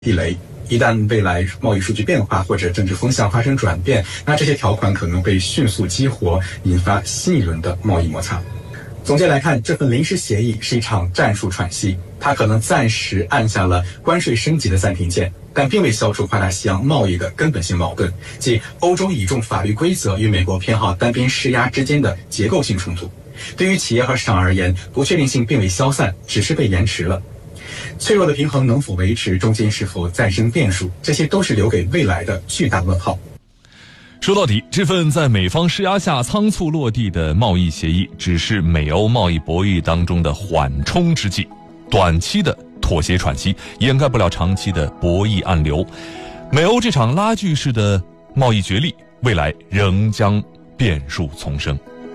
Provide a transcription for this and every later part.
地雷。一旦未来贸易数据变化或者政治风向发生转变，那这些条款可能被迅速激活，引发新一轮的贸易摩擦。总结来看，这份临时协议是一场战术喘息，它可能暂时按下了关税升级的暂停键，但并未消除跨大西洋贸易的根本性矛盾，即欧洲倚重法律规则与美国偏好单边施压之间的结构性冲突。对于企业和市场而言，不确定性并未消散，只是被延迟了。脆弱的平衡能否维持，中间是否再生变数，这些都是留给未来的巨大问号。 说到底，这份在美方施压下仓促落地的贸易协议，只是美欧贸易博弈当中的缓冲之计，短期的妥协喘息掩盖不了长期的博弈暗流。美欧这场拉锯式的贸易角力，未来仍将变数丛生。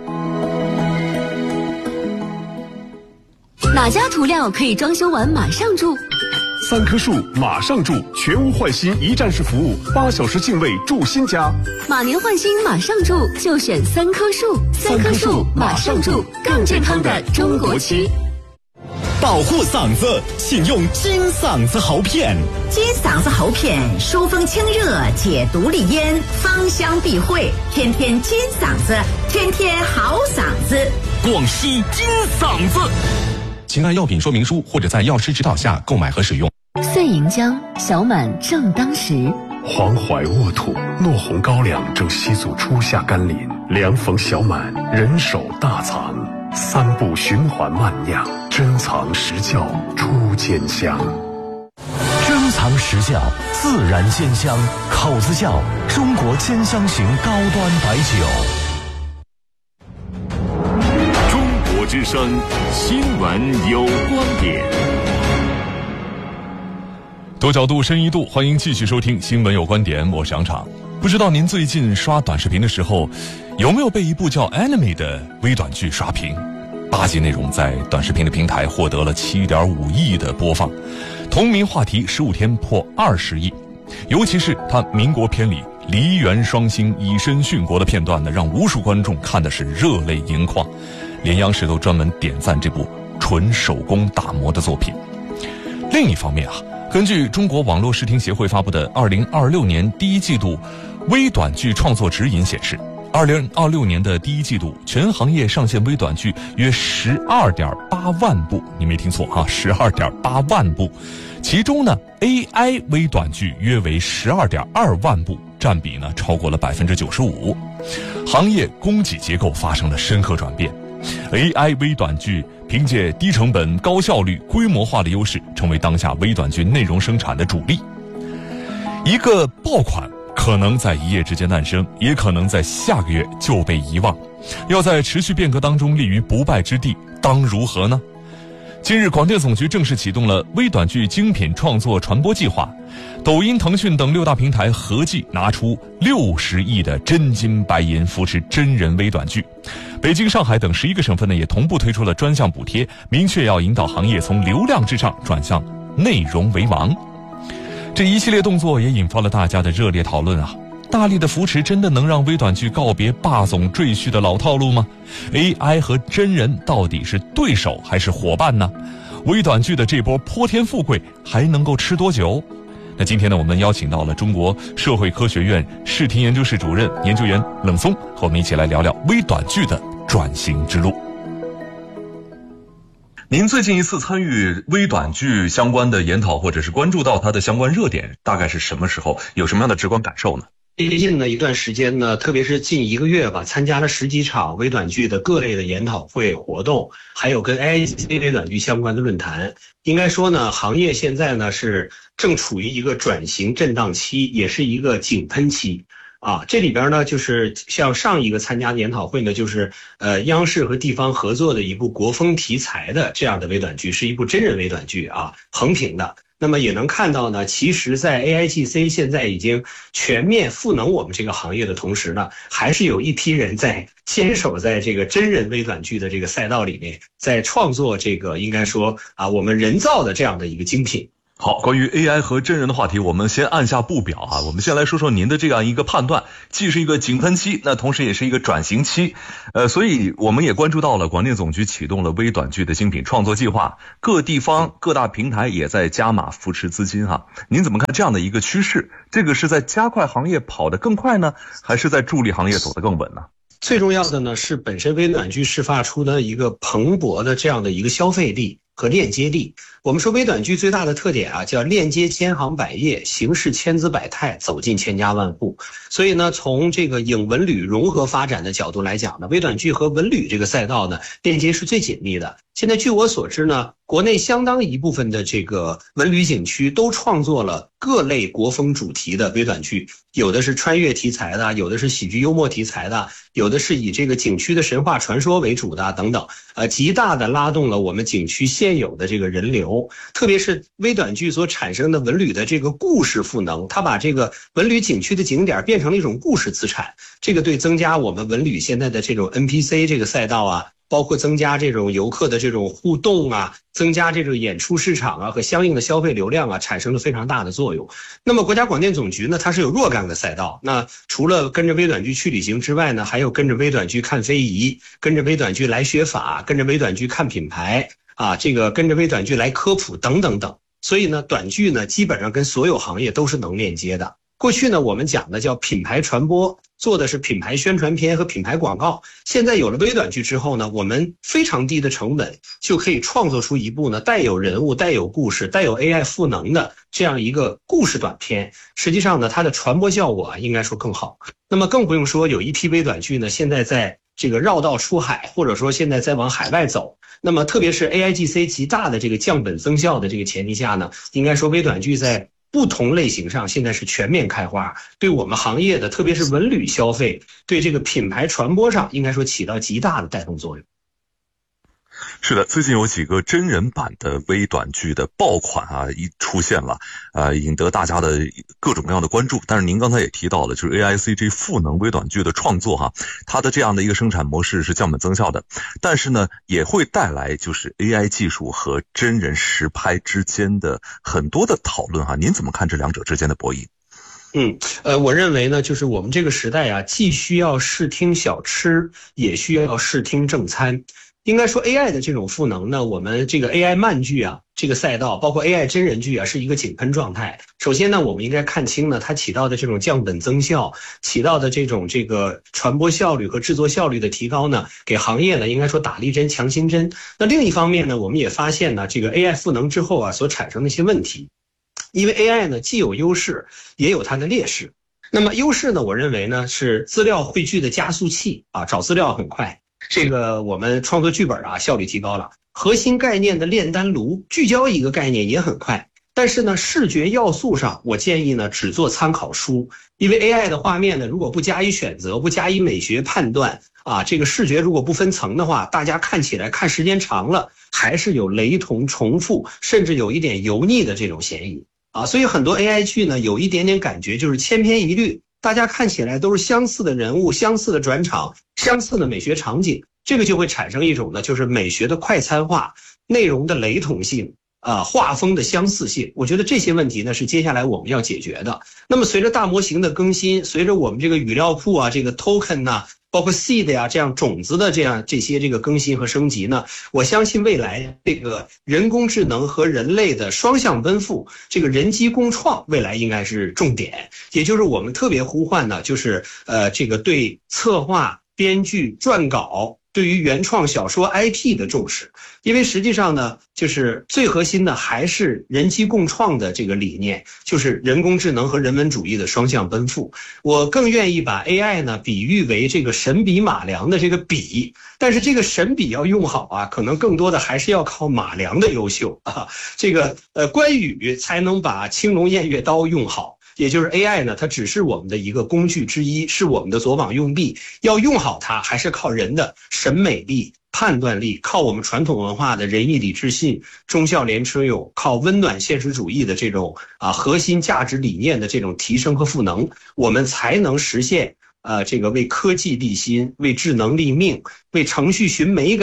哪家涂料可以装修完马上住 ？3棵树马上住，全屋换新一站式服务，8小时净位住新家。 马年换新马上住，就选3棵树。3棵树马上住，更健康的中国区。 保护嗓子，请用金嗓子喉片。 金嗓子喉片疏风清热，解毒利咽，芳香避秽，天天金嗓子，天天好嗓子。 广西金嗓子。 请按药品说明书或者在药师指导下购买和使用。 碎银浆，小满正当时。 黄淮沃土，糯红高粱正西祖初夏甘霖，凉逢小满，人手大藏，3步循环慢酿，珍藏实窖出坚香。 珍藏实窖，自然鲜香，口子窖，中国坚香型高端白酒。 之声新闻有观点， 多角度深一度，欢迎继续收听新闻有观点，我是杨昶。不知道您最近刷短视频的时候，有没有被一部叫 Anime 的微短剧刷屏？8集内容在短视频的平台获得了7.5亿的播放，同名话题15天破20亿。尤其是他民国片里梨园双星以身殉国的片段呢，让无数观众看的是热泪盈眶，连央视都专门点赞这部纯手工打磨的作品。另一方面啊，根据中国网络视听协会发布的2026年第一季度微短剧创作指引显示，2026年的第一季度全行业上线微短剧约12.8万部，你没听错啊，12.8万部。其中呢 AI 微短剧约为12.2万部，占比呢超过了95%。行业供给结构发生了深刻转变， AI 微短剧凭借低成本、高效率、规模化的优势，成为当下微短剧内容生产的主力。一个爆款可能在一夜之间诞生，也可能在下个月就被遗忘。要在持续变革当中立于不败之地，当如何呢？近日，广电总局正式启动了微短剧精品创作传播计划，抖音、腾讯等6大平台合计拿出60亿的真金白银扶持真人微短剧。北京、上海等11个省份呢，也同步推出了专项补贴，明确要引导行业从流量至上转向内容为王。这一系列动作也引发了大家的热烈讨论啊！大力的扶持真的能让微短剧告别霸总赘婿的老套路吗？ AI 和真人到底是对手还是伙伴呢？微短剧的这波泼天富贵还能够吃多久？那今天呢，我们邀请到了中国社会科学院视听研究室主任研究员冷松，和我们一起来聊聊微短剧的转型之路。您最近一次参与微短剧相关的研讨，或者是关注到它的相关热点，大概是什么时候？有什么样的直观感受呢？ 最近的一段时间呢，特别是近1个月吧，参加了10几场微短剧的各类的研讨会活动，还有跟 AIGC 微短剧相关的论坛。应该说呢，行业现在呢是正处于一个转型震荡期，也是一个井喷期。这里边呢，就是像上一个参加的研讨会呢，就是央视和地方合作的一部国风题材的这样的微短剧，是一部真人微短剧啊，横屏的。那么也能看到呢，其实在 AIGC 现在已经全面赋能我们这个行业的同时呢，还是有一批人在坚守在这个真人微短剧的这个赛道里面，在创作这个应该说我们人造的这样的一个精品。 好，关于 AI 和真人的话题，我们先按下不表啊。我们先来说说您的这样一个判断，既是一个井喷期，那同时也是一个转型期。所以我们也关注到了广电总局启动了微短剧的精品创作计划，各地方各大平台也在加码扶持资金哈。您怎么看这样的一个趋势？这个是在加快行业跑得更快呢，还是在助力行业走得更稳呢？ 最重要的呢是本身微短剧释放出的一个蓬勃的这样的一个消费力和链接力。我们说微短剧最大的特点啊，叫链接千行百业，形式千姿百态，走进千家万户。所以呢，从这个影文旅融合发展的角度来讲呢，微短剧和文旅这个赛道呢，链接是最紧密的。现在据我所知呢，国内相当一部分的这个文旅景区都创作了各类国风主题的微短剧，有的是穿越题材的，有的是喜剧幽默题材的，有的是以这个景区的神话传说为主的等等，极大的拉动了我们景区现有的这个人流。特别是微短剧所产生的文旅的这个故事赋能，它把这个文旅景区的景点变成了一种故事资产，这个对增加我们文旅现在的这种 NPC 这个赛道啊，包括增加这种游客的这种互动啊，增加这种演出市场啊和相应的消费流量啊，产生了非常大的作用。那么国家广电总局呢，它是有若干个赛道，那除了跟着微短剧去旅行之外呢，还有跟着微短剧看非遗，跟着微短剧来学法，跟着微短剧看品牌啊，这个跟着微短剧来科普等等等。所以呢，短剧呢基本上跟所有行业都是能链接的。过去呢，我们讲的叫品牌传播，做的是品牌宣传片和品牌广告。现在有了微短剧之后呢，我们非常低的成本就可以创作出一部呢带有人物、带有故事、带有 AI 赋能的这样一个故事短片。实际上呢，它的传播效果应该说更好。那么更不用说有一批微短剧呢，现在在这个绕道出海，或者说现在在往海外走。那么特别是 AIGC 极大的这个降本增效的这个前提下呢，应该说微短剧在不同类型上现在是全面开花，对我们行业的特别是文旅消费，对这个品牌传播上应该说起到极大的带动作用。 是的，最近有几个真人版的微短剧的爆款啊，一出现了，引得大家的各种各样的关注。但是您刚才也提到了，就是 AICG 赋能微短剧的创作哈，它的这样的一个生产模式是降本增效的，但是呢，也会带来就是 AI 技术和真人实拍之间的很多的讨论哈。您怎么看这两者之间的博弈？ 我认为呢，就是我们这个时代啊，既需要视听小吃，也需要视听正餐。应该说 AI 的这种赋能呢，我们这个 AI 漫剧啊，这个赛道包括 AI 真人剧啊，是一个井喷状态。首先呢，我们应该看清呢，它起到的这种降本增效，起到的这种这个传播效率和制作效率的提高呢，给行业呢应该说打了一针强心针。那另一方面呢，我们也发现呢，这个 AI 赋能之后啊，所产生的一些问题。因为 AI 呢既有优势，也有它的劣势。那么优势呢，我认为呢是资料汇聚的加速器啊，找资料很快。这个我们创作剧本啊，效率提高了。核心概念的炼丹炉，聚焦一个概念也很快。但是呢，视觉要素上，我建议呢只做参考书，因为 AI 的画面呢，如果不加以选择，不加以美学判断啊，这个视觉如果不分层的话，大家看起来看时间长了，还是有雷同重复，甚至有一点油腻的这种嫌疑啊。所以很多 AI 剧呢，有一点点感觉就是千篇一律。大家看起来都是相似的人物、相似的转场、相似的美学场景，这个就会产生一种呢，就是美学的快餐化、内容的雷同性画风的相似性。我觉得这些问题呢是接下来我们要解决的。那么随着大模型的更新，随着我们这个语料库啊、这个 token 呐，包括 seed 呀这样种子的这些这个更新和升级呢，我相信未来这个人工智能和人类的双向奔赴，这个人机共创未来应该是重点。也就是我们特别呼唤呢，就是这个对策划、编剧、撰稿，对于原创小说 IP 的重视。因为实际上呢，就是最核心的还是人机共创的这个理念，就是人工智能和人文主义的双向奔赴。我更愿意把 AI 呢比喻为这个神笔马良的这个笔，但是这个神笔要用好啊，可能更多的还是要靠马良的优秀啊。这个关羽才能把青龙偃月刀用好。也就是 AI 呢，它只是我们的一个工具之一，是我们的左膀右臂。要用好它，还是靠人的审美力、判断力，靠我们传统文化的仁义礼智信、忠孝廉耻勇，靠温暖现实主义的这种核心价值理念的这种提升和赋能，我们才能实现这个为科技立心、为智能立命、为程序寻美感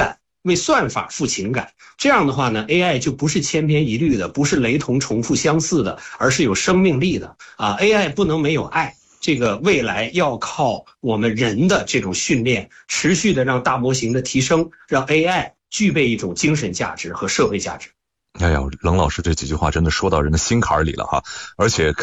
为算法赋情感。这样的话呢 AI 就不是千篇一律的，不是雷同重复相似的，而是有生命力的啊 AI 不能没有爱。这个未来要靠我们人的这种训练，持续的让大模型的提升，让 AI 具备一种精神价值和社会价值。 哎呀，冷老师这几句话真的说到人的心坎里了哈，而且